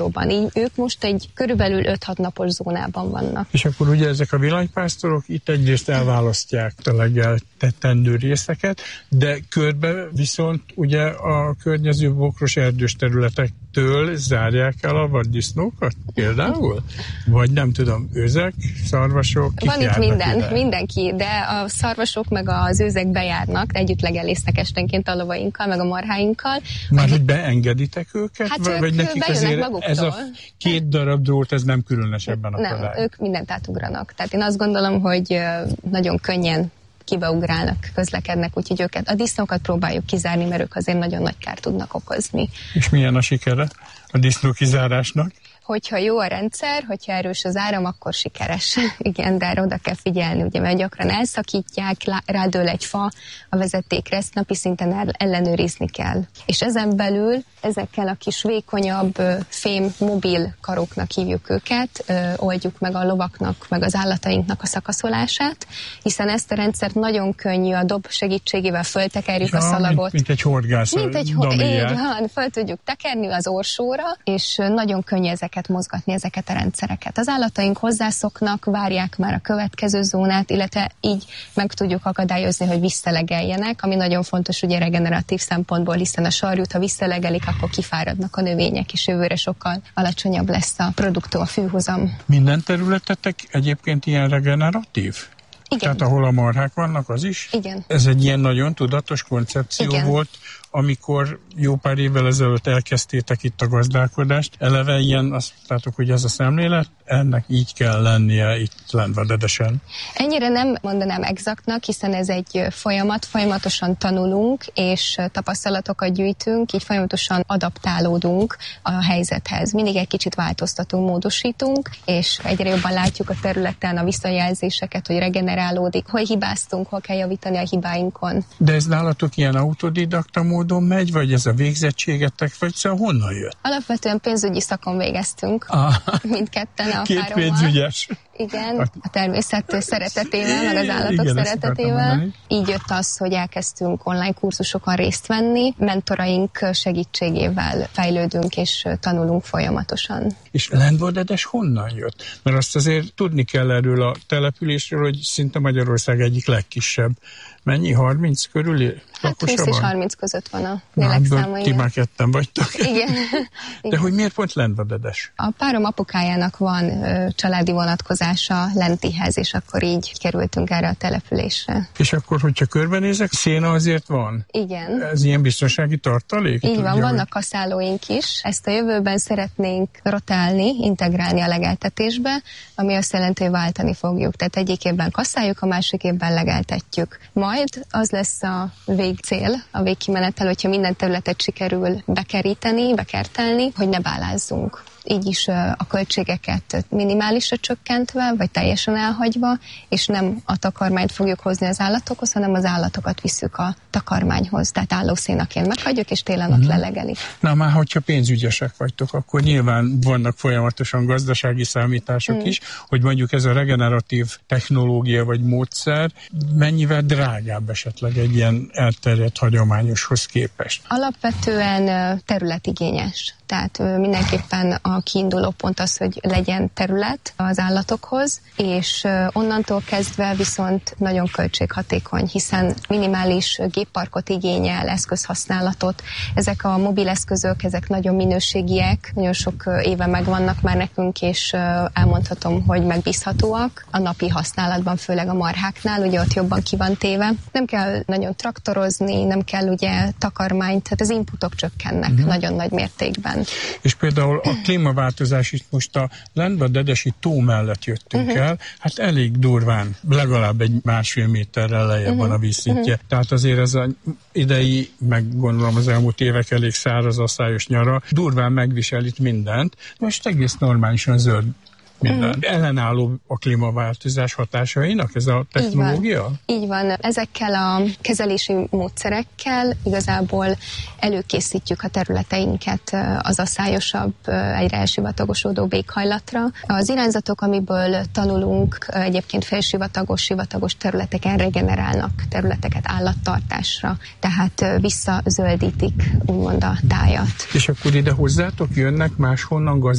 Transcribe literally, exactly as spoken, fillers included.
Így ők most egy körülbelül öt-hat napos zónában vannak. És akkor ugye ezek a villanypásztorok itt egyrészt elválasztják a legeltettendő részeket, de körbe viszont ugye a környező bokros erdős területektől zárják el a vaddisznókat például? Vagy nem tudom, őzek, szarvasok, kik van itt minden, ide? mindenki, de a szarvasok meg az őzek bejárnak, együtt legelésznek esténként a lovainkkal, meg a marháinkkal. Már hogy beengeditek őket? Hát vagy, ők vagy nekik azért maguktól. Ez a két darab drót, ez nem különösebben akadály? Nem, ők mindent átugranak. Tehát én azt gondolom, hogy nagyon könnyen kibeugrálnak, közlekednek, úgyhogy őket, a disznókat próbáljuk kizárni, mert ők azért nagyon nagy kárt tudnak okozni. És milyen a sikere a disznó kizárásnak? Hogyha jó a rendszer, hogyha erős az áram, akkor sikeres. Igen, de erre oda kell figyelni, ugye, mert gyakran elszakítják, rádől egy fa a vezetékre, ezt napi szinten ellenőrizni kell. És ezen belül ezekkel a kis vékonyabb fém mobil karoknak hívjuk őket, oldjuk meg a lovaknak, meg az állatainknak a szakaszolását, hiszen ezt a rendszert nagyon könnyű a dob segítségével föltekerjük ja, a szalagot. Mint, mint egy horgász. Mint egy horgász. Föl tudjuk tekerni az orsóra, és nagyon könnyű ezeket mozgatni, ezeket a rendszereket. Az állataink hozzászoknak, várják már a következő zónát, illetve így meg tudjuk akadályozni, hogy visszalegeljenek, ami nagyon fontos ugye regeneratív szempontból, hiszen a sarjút, ha visszalegelik, akkor kifáradnak a növények, és jövőre sokkal alacsonyabb lesz a produktó, a fűhozam. Minden területetek egyébként ilyen regeneratív? Igen. Tehát ahol a marhák vannak, az is? Igen. Ez egy ilyen nagyon tudatos koncepció Igen. volt, amikor jó pár évvel ezelőtt elkezdtétek itt a gazdálkodást. Eleve ilyen, azt láttuk, hogy ez a szemlélet, ennek így kell lennie itt Lendvadedesen. Ennyire nem mondanám exaktnak, hiszen ez egy folyamat, folyamatosan tanulunk, és tapasztalatokat gyűjtünk, így folyamatosan adaptálódunk a helyzethez. Mindig egy kicsit változtatunk, módosítunk, és egyre jobban látjuk a területen a visszajelzéseket, hogy regenerálódik, hol hibáztunk, hol kell javítani a hibáinkon. De ez nálatok ilyen autodidakta módon megy, vagy ez a végzettségetek, vagy szóval honnan jött? Alapvetően pénzügyi szakon végeztünk, ah, mindketten a két párommal. pénzügyes. Igen, a természet szeretetével, meg az állatok igen, szeretetével. Így jött az, hogy elkezdtünk online kurzusokon részt venni, mentoraink segítségével fejlődünk és tanulunk folyamatosan. És Lendvadedes honnan jött? Mert azt azért tudni kell erről a településről, hogy szinte Magyarország egyik legkisebb. Mennyi? harminc körül? Hát húsz és harminc között van a lélekszámaink. Ti már ketten vagytok. Igen. De hogy miért pont Lendvadedes? A párom apukájának van ö, családi vonatkozása Lentihez, és akkor így kerültünk erre a településre. És akkor, hogyha körbenézek, széna azért van? Igen. Ez ilyen biztonsági tartalék? Így van, tudja, vannak hogy... kaszálóink is. Ezt a jövőben szeretnénk rotálni, integrálni a legeltetésbe, ami azt jelenti, hogy váltani fogjuk. Tehát egyik évben kaszáljuk, a másik évben legeltetjük. Majd az lesz a végcél, a végkimenetel, hogyha minden területet sikerül bekeríteni, bekertelni, hogy ne bálázzunk. Így is a költségeket minimálisra csökkentve, vagy teljesen elhagyva, és nem a takarmányt fogjuk hozni az állatokhoz, hanem az állatokat visszük a takarmányhoz. Tehát állószénaként meghagyjuk, és télen ott lelegelik. Na már, hogyha pénzügyesek vagytok, akkor nyilván vannak folyamatosan gazdasági számítások hmm. is, hogy mondjuk ez a regeneratív technológia vagy módszer mennyivel drágább esetleg egy ilyen elterjedt hagyományoshoz képest? Alapvetően területigényes. Tehát mindenképpen a kiinduló pont az, hogy legyen terület az állatokhoz, és onnantól kezdve viszont nagyon költséghatékony, hiszen minimális gépparkot igényel, eszközhasználatot. Ezek a mobileszközök, ezek nagyon minőségiek, nagyon sok éve megvannak már nekünk, és elmondhatom, hogy megbízhatóak a napi használatban, főleg a marháknál, ugye ott jobban ki van téve. Nem kell nagyon traktorozni, nem kell ugye takarmányt, tehát az inputok csökkennek uh-huh. nagyon nagy mértékben. És például a klímaváltozás itt most a Lendvadedesi tó mellett jöttünk uh-huh. el, hát elég durván, legalább egy másfél méterrel lejjebb uh-huh. van a vízszintje. Uh-huh. Tehát azért ez az idei, meg gondolom az elmúlt évek elég száraz, asszályos nyara, durván megvisel itt mindent. Most egész normálisan zöld minden. Mm. Ellenálló a klímaváltozás hatásainak ez a technológia? Így van. Így van. Ezekkel a kezelési módszerekkel igazából előkészítjük a területeinket az asszályosabb, egyre elsivatagosodó éghajlatra. Az irányzatok, amiből tanulunk, egyébként félsivatagos, sivatagos területeken regenerálnak területeket állattartásra, tehát visszazöldítik úgymond a tájat. És akkor ide hozzátok jönnek máshonnan